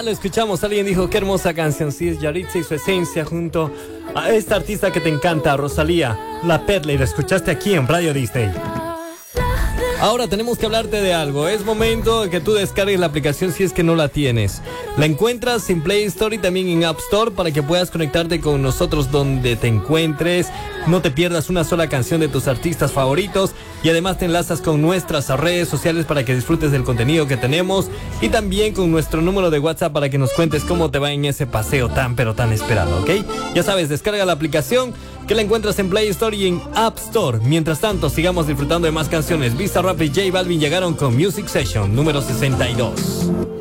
Ya lo escuchamos, alguien dijo qué hermosa canción. Sí, es Yaritza y su esencia junto a esta artista que te encanta, Rosalía, La Perla, y la escuchaste aquí en Radio Disney. Ahora tenemos que hablarte de algo. Es momento de que tú descargues la aplicación si es que no la tienes. La encuentras en Play Store y también en App Store para que puedas conectarte con nosotros donde te encuentres. No te pierdas una sola canción de tus artistas favoritos y además te enlazas con nuestras redes sociales para que disfrutes del contenido que tenemos y también con nuestro número de WhatsApp para que nos cuentes cómo te va en ese paseo tan pero tan esperado, ¿ok? Ya sabes, descarga la aplicación que la encuentras en Play Store y en App Store. Mientras tanto, sigamos disfrutando de más canciones. Bizarrap y J Balvin llegaron con Music Session número 62.